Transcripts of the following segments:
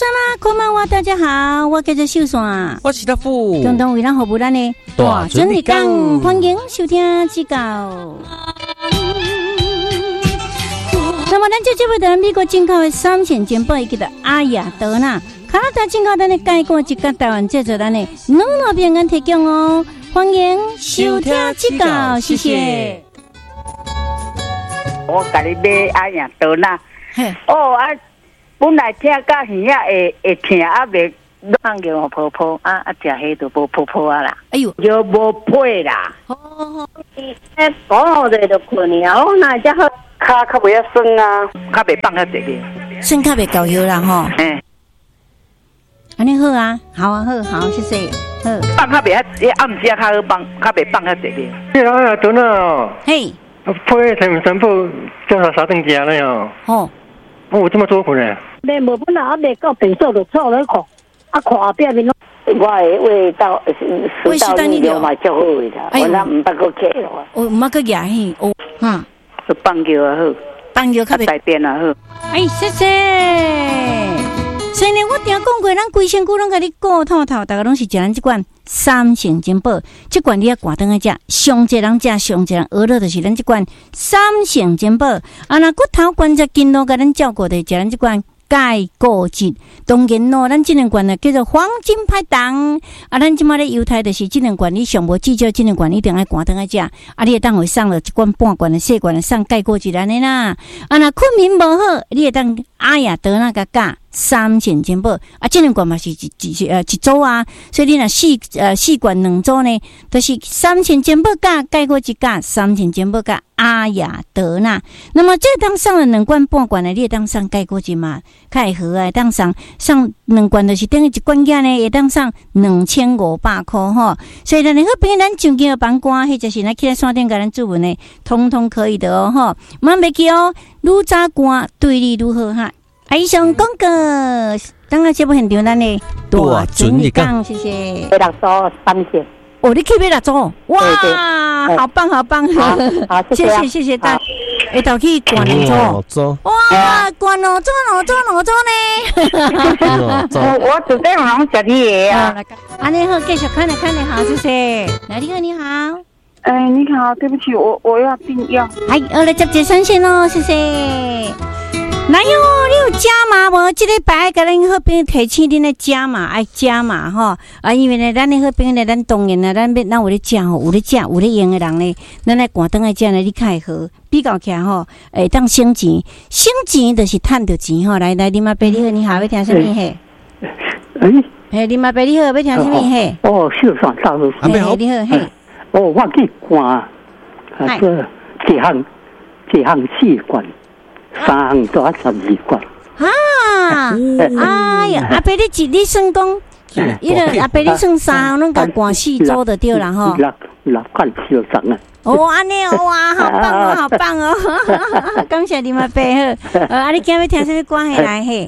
山啦，こんばんは，大家好，我叫做秀山， 我是大富， 共同为咱服务咱的大准日讲，欢迎收听指教。那么，咱这节目在美国进口的3线煎包，伊叫做阿雅德纳，加拿大进口咱的介过一个台湾制作咱的2片安提供哦，欢迎收听指教，谢谢。 我甲你买阿雅德纳，本来听到耳仔会疼，袂放叫我泡泡食迄都无泡泡啦。 哎呦， 就无配啦。 讲者就困了，那只好骹较袂酸啊，较袂放较直个， 身较袂高腰啦吼。安尼好啊，好啊，好，谢谢。好， 放较袂暗时较好放，较袂放较直个。 哎呀，等哦。 嘿。 配全部叫他啥东西了哟？ 哦。 我这么多困呢？ 你无本来未到平数就错了看，看后壁面我的味道食道逆流嘛足好的啦，我那唔捌个客咯。 哦，唔捌个牙嘿，哦，哈， 就放尿也好， 放尿较袂大便也好。 哎，谢谢。所以呢，我定讲过，咱规身躯拢甲你顾透透，大家拢是食咱这款3线煎包，这款你要挂灯来食，上济人食，上济人饿了就是咱这款3线煎包。啊，那骨头关节筋都甲咱照顾的，食咱这款钙固质。当然咯，咱这两罐呢叫做黄金拍档。啊，咱即马咧犹太就是这两罐，你上无至少这两罐一定爱挂灯来食。啊，你会当会送了一罐半罐的细罐的送钙固质安尼啦。啊，那困眠无好，你会当阿雅德那个加3线煎包。啊，这两罐嘛是一组啊，所以你若4罐2组呢，都是3线煎包加钙固质加3线煎包加阿雅德纳。那么这当上了2罐半罐的，你会当上钙固质嘛？较会好啊，当上2罐就是等于一罐价呢，会当上2500块吼。所以咱好朋友，咱上京的房官，或者是咱去来山顶甲咱注文呢，通通可以的哦吼。莫袂记哦，愈早官对你愈好哈。以上广告，当然节目现场咱的大准日讲，谢谢。 6组3线。 哦，你去买6组，哇，好棒，好棒， 好， 谢谢大家。下头去灌2组，哇，灌2组呢。 我准备好食你的啊。 安尼好，继续看好，谢谢。来，你好。 你好，对不起，我要订药。 哎，我来接3线咯，谢谢。哪有你有加码无？这礼拜甲咱好朋友提醒恁来加码，爱加码吼啊！因为呢，咱的好朋友呢，咱当然啦，咱有咧食吼，有咧用的人呢，咱来挂灯来食呢，你较会好。比较起来吼，当省钱就是赚到钱吼。来，林阿伯你好，你好，要听什么嘿？林阿伯你好，要听什么嘿？ 哦，秀山大叔， 你好嘿。 我去看，一项4罐。3项都12罐啊！哎呀，阿伯你算讲，伊个阿伯你算3项拢甲关4组就对啦吼。 6罐小张啊！ 哦，安尼哦，哇，好棒哦！感谢你们伯好。啊，你今日听什么歌来嘿？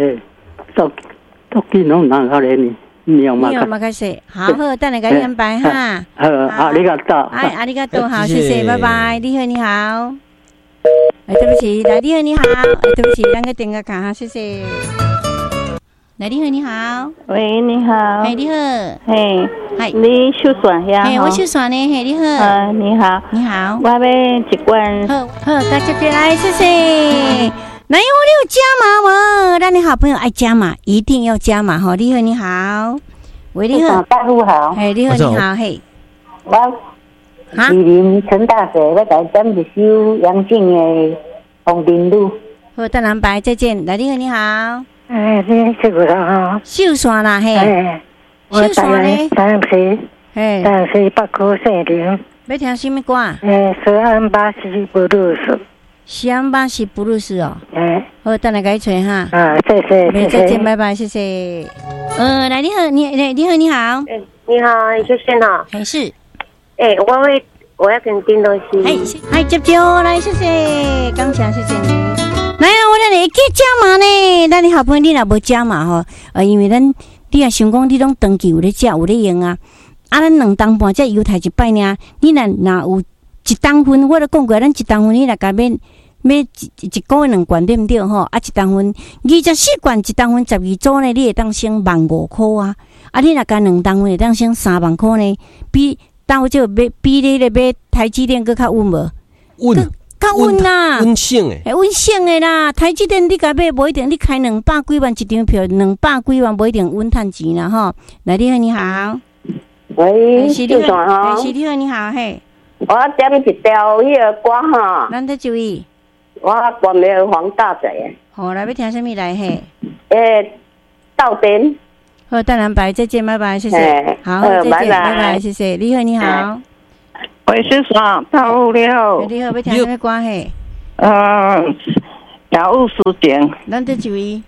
都见侬哪个人呢？你有嘛开始，好，等你个安排哈。 好，阿里嘎多。 阿里嘎多，好，谢谢，拜拜。你好。对不起，来你好，你好。对不起，两个电话卡哈，谢谢。来你好。 喂，你好。 你好。 嘿， 嗨， 你秀山呀？ 嘿，我秀山呢。嘿，你好。 你好。 你好。 我要一罐。 好，大家别来，谢谢。哪有你有加码吗？咱的好朋友爱加码，一定要加码哈。你好。喂，你好。 大叔好。 嘿，你好，嘿。 吉林陈大水，我在讲一首杨静的《红灯路》。 好，等人拜，再见。来，你好。 你这个好。 秀山啦，嘿。 秀山呢？三十8颗圣灵。 要听什么歌？ 西安巴西布鲁斯。 西安巴西布鲁斯哦。好，等来改吹哈。 谢谢。 再见，拜拜，谢谢。来，你好。你好。 你好，秀轩哈。 还是。 我要跟订东西。 接来，谢谢，感谢，谢谢你。来啊，我让你去加码呢。咱的好朋友，你若无加码吼，因为咱你也想讲，你拢长期有咧食，有咧用啊。咱2当半只犹太一摆呢，你若有1当份，我都讲过，咱1当份你若甲免要一个月2罐对毋对吼？啊，一当份24罐，一当份12组呢，你会当省15,000块啊！啊，你若加2当份会当省30,000块呢？比到这买比你咧买台积电佫较稳无？ 稳。 较稳啦， 稳省诶， 稳省诶啦。台积电你甲买无一定，你开200几万一张票，200几万无一定稳趁钱啦吼。来，你好，你好， 喂， 是你好，是你好，你好，嘿。 我点一条迄个歌哈， 咱得注意。 我关了黄大仔。 好，来要听什么来嘿？ 到点。 好，淡蓝白，再见，拜拜，谢谢。好，再见，拜拜，谢谢。你好，你好。 我是啥？到了。 你好，要听什么歌嘿？ 药物事情。 咱得注意。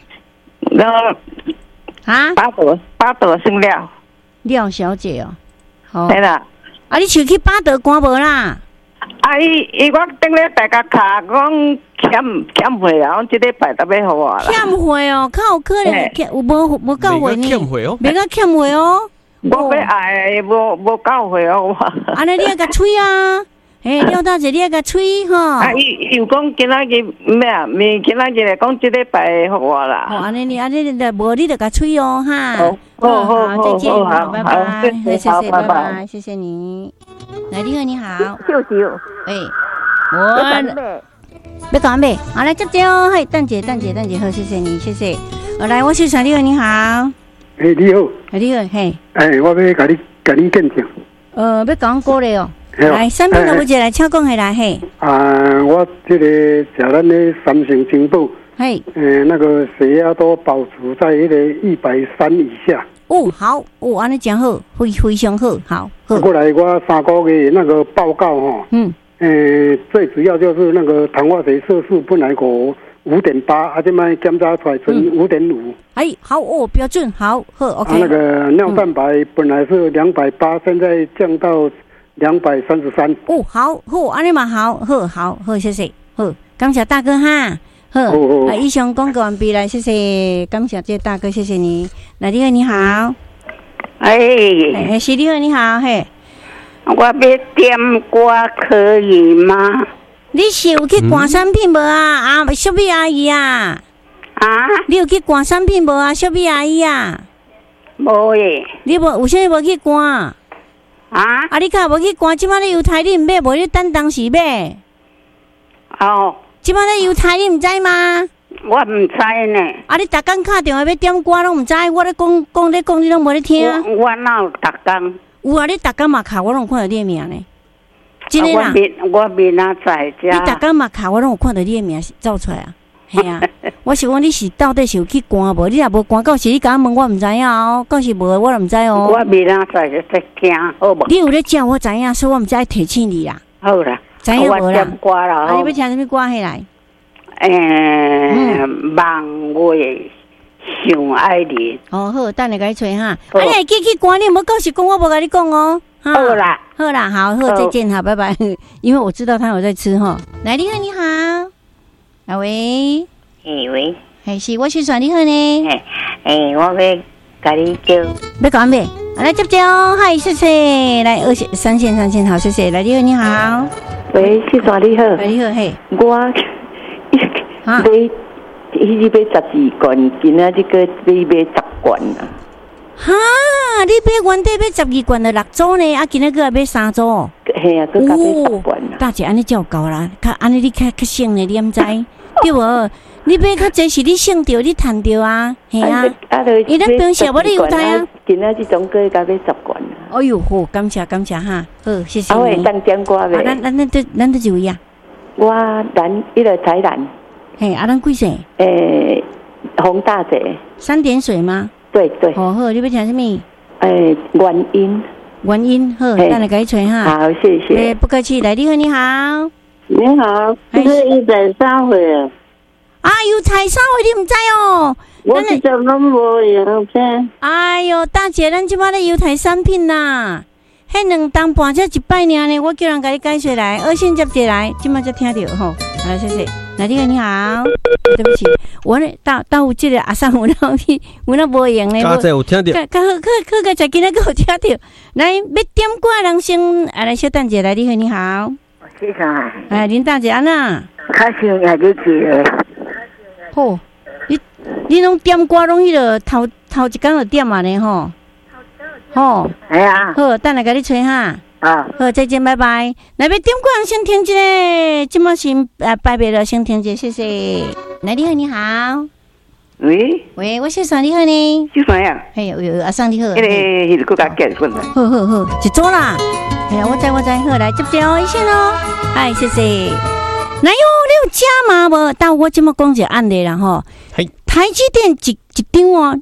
啊？巴德姓廖。 廖小姐哦。好。 对啦。 啊，你手去巴德关无啦？ 啊，我顶咧大家卡讲欠费啊，我即礼拜特别好啊啦。 欠费哦，较有可能有无到位呢？ 欠费哦， 别个欠费哦。 我要爱无到位哦。 安尼你要甲吹啊！嘿，廖大姐，你要甲吹吼。 啊，伊有讲今仔日咩啊？今仔日来讲即礼拜好啊啦。 哦，安尼你无你就甲吹哦哈。 好， 再见， 好， 拜拜，谢谢， 拜拜，谢谢你。来，你好，你好。 秀秀。 要讲咩？好来接招，嘿，蛋姐，好，谢谢你，谢谢。来，我是小丽，你好。 你好。 你好，嘿。 我要甲你见证。 要讲歌咧哦。来，产品都不接来，请讲下来嘿。 我这个食咱的三星金宝， 嘿， 那个血压都保持在那个130以下。 哦，好，哦，安尼真好，非常好，好。 过来，我3个月那个报告哈，最主要就是那个糖化血色素本来5.8，现在检查出来成5.5。 哎，好哦，标准，好，OK。 那个尿蛋白本来是280，现在降到233。 哦，好，安尼嘛好，谢谢，好，感谢大哥哈，好，以上广告完毕来，谢谢，感谢这大哥，谢谢你。来，你好，你好，是你好，你好，嘿， 我要点歌可以吗？ 你是有去逛产品无啊？小美阿姨啊？你有去逛产品无啊？小美阿姨啊？ 无诶。 你有啥无去逛？你较无去逛，即摆咧油台你毋买，无你等当时买。 哦。 即摆咧油台你毋知吗？ 我毋知呢。 你逐工敲电话要点歌拢毋知，我咧讲你拢无咧听。 我哪有逐工？ 有啊，你逐工嘛敲，我拢有看到你的名呢。真诶啦。 我面仔在遮。 你逐工嘛敲，我拢有看到你的名走出来啊。系啊，我是讲你是到底是有去关无？你若无关，到时你敢问我毋知影哦，到时无我毋知哦。 我明仔载就在听，好无？ 你有咧叫我知影，所以我毋知提醒你啦。 好啦， 知影无啦？ 歌啦。 你要听什么歌起来？ 望月上爱你。 好，等下甲你吹哈。你会记去关，你无到时讲我无甲你讲哦。 好啦， 好，再见，好，拜拜。因为我知道他有在吃哈。来，你好，你好。喂， 喂， 是我宣传你好呢。 我要甲你叫， 要讲咩？来接招，嗨，谢谢。来三线，好，谢谢。来，你好，你好。 喂，宣传你好。 你好，嘿。 我买12罐，今仔这个买10罐啊。 哈，你买原底买12罐的6组呢，今仔个要买3组。 嘿啊，佮加买10罐啊。 大姐，安尼才有够啦，安尼你较省呢，你毋知对无？你买较济是你省着，你趁着啊，嘿啊。伊咱平时无你有台啊。 今仔这种个加买10罐啊。 哎呦，好，感谢哈，好，谢谢你。 我会当点歌未？ 咱都就位啊。 我一个台南。 嘿，咱几岁？ 洪大姐。 3点水吗？ 对。 好，你要听什么？原因好，等下给吹哈。 好，谢谢。 不客气，来，你好，你好。 你好，这是130岁。 有菜3岁你唔知哦？ 我是做拢无用片。 哎呦，大姐，咱即摆咧油台产品啦，迄2担半才100尔呢，我叫人甲你解说来，二线接进来，即摆才听到吼。好，谢谢。来，你好，你好。对不起，我呢到有这个阿桑有那无用呢。 刚才有听到。 较好，个才今仔个有听到。来，要点歌人先，来小蛋姐来，你好，你好。 是啥？ 林大姐安娜。 较想也去记。 好，你拢点歌拢迄个头一工就点啊呢吼。吼， 哎呀， 好，等下甲你吹哈。 啊， 好，再见，拜拜。来，要点歌人先听一个，即马先拜别了，先听一个，谢谢。来，你好，你好。喂，我是啥？你好呢？ 是啥呀？ 嘿，有阿桑你好。 迄个国家结婚了。 好，一组啦。哎呀，我知，好，来接电话一线哦。嗨，谢谢。来哟，你有加码无？但我即马讲一个案例啦吼。台积电一张哦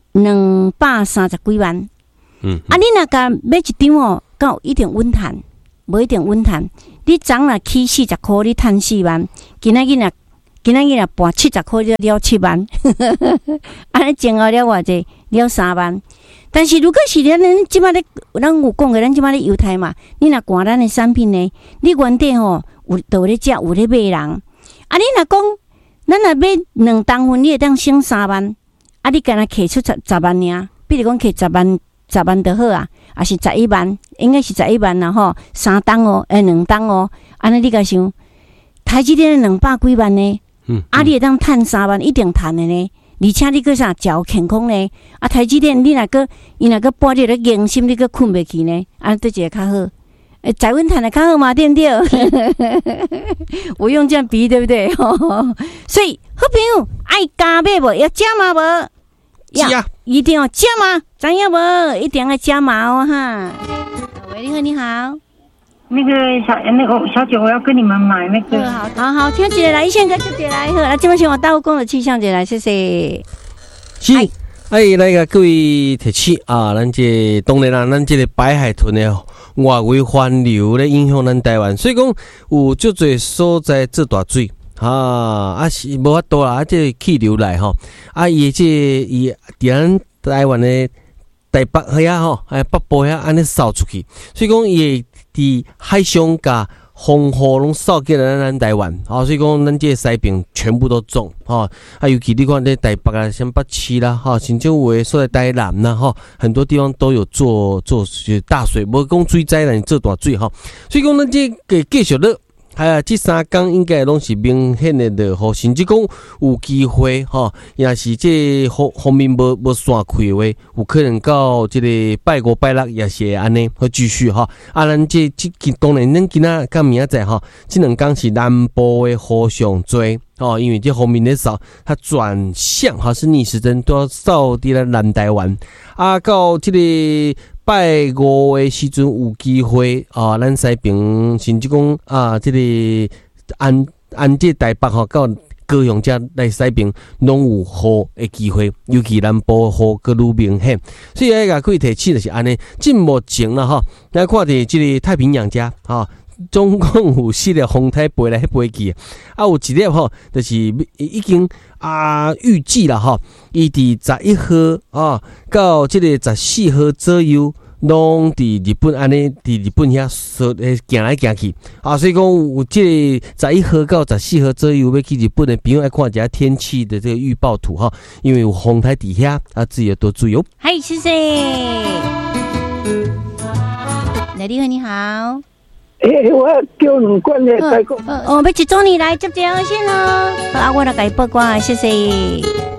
，230几万。你若甲买一张哦，敢有一定稳赚，无一定稳赚。你昨若起40块，你赚4万；今仔日若盘70块，就了7万。安尼前后了偌济，了3万。但是如果是咱即马咧，咱有讲过，咱即马咧犹太嘛，你若看咱的产品呢，你原底吼有咧食，有咧买人。你若讲，咱若买2等份，你会当省3万。你干那摕出10万尔，比如讲摕10万就好啊，还是11万，应该是11万啦吼，3档哦，2档哦，安尼你甲想，台积电200几万呢，你会当赚3万，一定赚的呢，而且你个啥脚健康呢？台积电你伊若个半日咧硬心，你个困袂去呢，对一个较好，财运赚的较好嘛，对不对？我用这样比喻对不对？所以好朋友爱加码无？要加码无？ 要， 一定要加码，知影无？一定要加码哦哈！喂，你好， 那个小姐，我要跟你们买那个。 好，听一个来，一线个接来好，来，这边先我大讲的气象节来，谢谢。 是，来个各位提起啊，咱这当然啦，咱这个白海豚的外围环流咧影响咱台湾，所以讲有足侪所在做大水。是无法度啦，这气流来吼，伊伫咱台湾的台北遐吼，北部遐安尼扫出去，所以讲伊会伫海上甲风雨拢扫进来咱台湾，所以讲咱这西边全部都中，尤其你看在台北啊、像北市啦，甚至有诶所在台南啦，很多地方都有做大水，无讲水灾啦，做大水所以讲咱这个继续咧。这3天应该拢是明显的落雨，甚至讲有机会也是这方面无散开的话，有可能到这个拜5、拜6也是安尼会继续咱这当然咱今仔甲明仔载这2天是南部的雨上多因为这方面的扫它转向是逆时针都要扫伫咱南台湾到这个。拜5的时阵有机会咱西边甚至讲这个安这台北到高雄遮来西边拢有雨的机会，尤其南部雨更愈明显，所以也可以提起就是安尼。即目前啦咱看伫这个太平洋遮总共有4粒风台飞来飞去，有一粒就是已经预计啦伊伫11号到这个14号左右，拢伫日本安尼伫日本遐行来行去所以讲有这个11号到14号左右要去日本的朋友爱看一下天气的这个预报图因为有风台底下自己要多注意嗨，谢谢。你好。 我要叫2罐的再讲。 要一组你来接电话先咯。我来给你报关，谢谢。